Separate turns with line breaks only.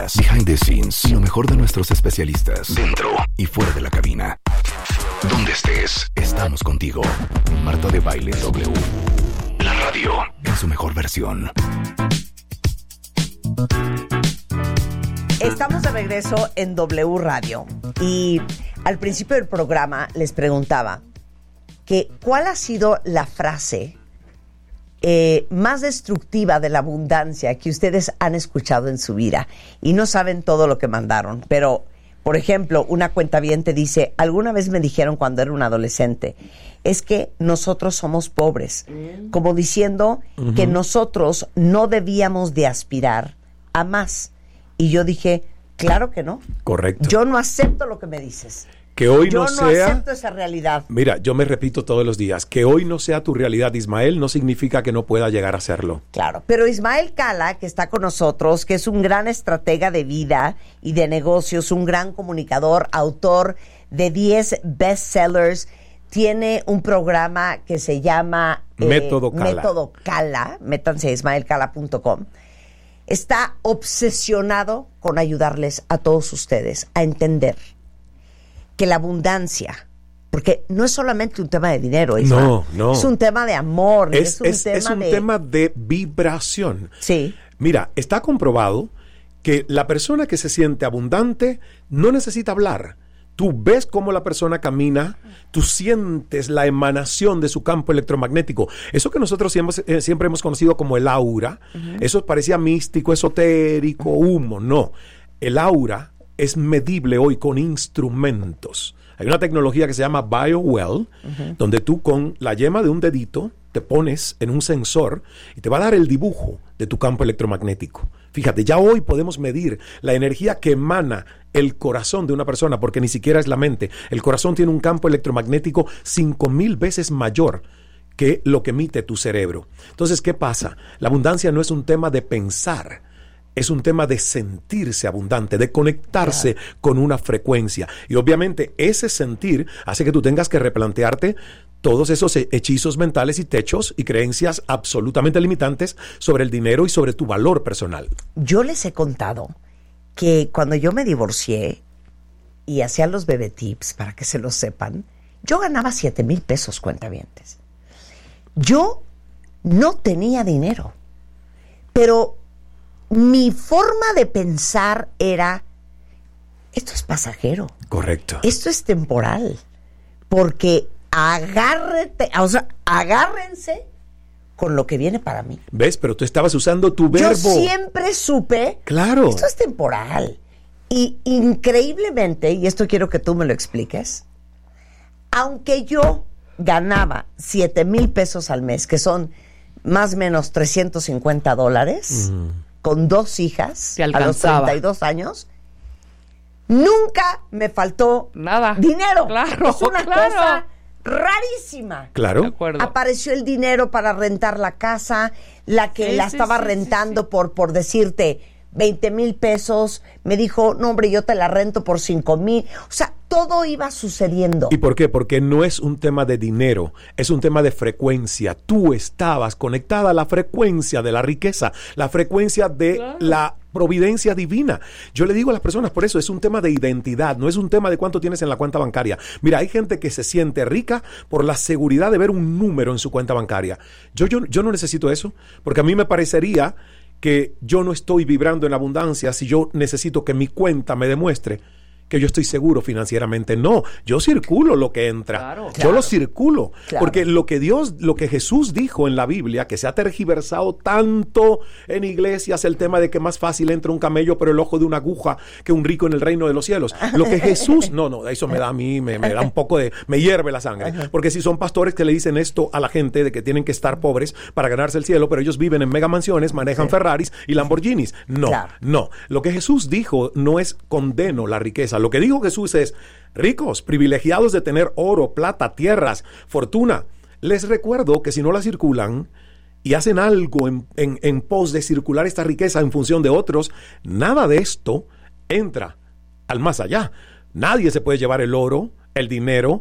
noticias, behind the scenes y lo mejor de nuestros especialistas dentro y fuera de la cabina. Donde estés, estamos contigo. Marta de Baile W. La radio en su mejor versión.
Estamos de regreso en W Radio y al principio del programa les preguntaba que ¿cuál ha sido la frase más destructiva de la abundancia que ustedes han escuchado en su vida? Y no saben todo lo que mandaron, pero por ejemplo, una cuentaviente dice: alguna vez me dijeron cuando era un adolescente, es que nosotros somos pobres, como diciendo que nosotros no debíamos de aspirar a más. Y yo dije, claro que no.
Correcto.
Yo no acepto lo que me dices.
Que hoy
yo
no sea...
Yo no acepto esa realidad.
Mira, yo me repito todos los días, que hoy no sea tu realidad, Ismael, no significa que no pueda llegar a serlo.
Claro, pero Ismael Cala, que está con nosotros, que es un gran estratega de vida y de negocios, un gran comunicador, autor de 10 bestsellers, tiene un programa que se llama
Método Cala.
Método Cala, métanse a ismaelcala.com. Está obsesionado con ayudarles a todos ustedes a entender que la abundancia, porque no es solamente un tema de dinero,
no,
es un tema de amor,
es un tema de vibración.
Sí.
Mira, está comprobado que la persona que se siente abundante no necesita hablar. Tú ves cómo la persona camina, tú sientes la emanación de su campo electromagnético. Eso que nosotros siempre hemos conocido como el aura, eso parecía místico, esotérico, humo. No, el aura es medible hoy con instrumentos. Hay una tecnología que se llama BioWell, donde tú con la yema de un dedito te pones en un sensor y te va a dar el dibujo de tu campo electromagnético. Fíjate, ya hoy podemos medir la energía que emana el corazón de una persona, porque ni siquiera es la mente. El corazón tiene un campo electromagnético 5,000 veces mayor que lo que emite tu cerebro. Entonces, ¿qué pasa? La abundancia no es un tema de pensar, es un tema de sentirse abundante, de conectarse con una frecuencia. Y obviamente ese sentir hace que tú tengas que replantearte todos esos hechizos mentales y techos y creencias absolutamente limitantes sobre el dinero y sobre tu valor personal.
Yo les he contado que cuando yo me divorcié y hacía los bebé tips, para que se lo sepan, yo ganaba 7,000 pesos, cuentavientes. Yo no tenía dinero, pero mi forma de pensar era: esto es pasajero.
Correcto.
Esto es temporal. Porque agárrense con lo que viene para mí.
¿Ves? Pero tú estabas usando tu verbo.
Yo siempre supe,
claro,
esto es temporal. Y increíblemente, y esto quiero que tú me lo expliques, aunque yo ganaba 7,000 pesos al mes, que son más o menos $350, con 2 hijas a los 32 años, nunca me faltó
nada.
Dinero.
Claro,
es una cosa rarísima.
Claro.
Apareció el dinero para rentar la casa, la que la estaba rentando por decirte 20,000 pesos, me dijo, no hombre, yo te la rento por 5,000. O sea, todo iba sucediendo.
¿Y por qué? Porque no es un tema de dinero, es un tema de frecuencia. Tú estabas conectada a la frecuencia de la riqueza, la frecuencia de la providencia divina. Yo le digo a las personas, por eso es un tema de identidad, no es un tema de cuánto tienes en la cuenta bancaria. Mira, hay gente que se siente rica por la seguridad de ver un número en su cuenta bancaria. Yo no necesito eso, porque a mí me parecería que yo no estoy vibrando en abundancia si yo necesito que mi cuenta me demuestre que yo estoy seguro financieramente. No, yo circulo lo que entra. Yo lo circulo. Porque lo que Jesús dijo en la Biblia, que se ha tergiversado tanto en iglesias, el tema de que más fácil entra un camello por el ojo de una aguja que un rico en el reino de los cielos. Lo que Jesús, no, eso me da a mí, me da un poco me hierve la sangre. Porque si son pastores que le dicen esto a la gente de que tienen que estar pobres para ganarse el cielo, pero ellos viven en mega mansiones, manejan Ferraris y Lamborghinis. No. Lo que Jesús dijo no es condeno la riqueza. Lo que dijo Jesús es: ricos, privilegiados de tener oro, plata, tierras, fortuna. Les recuerdo que si no la circulan y hacen algo en pos de circular esta riqueza en función de otros, nada de esto entra al más allá. Nadie se puede llevar el oro, el dinero,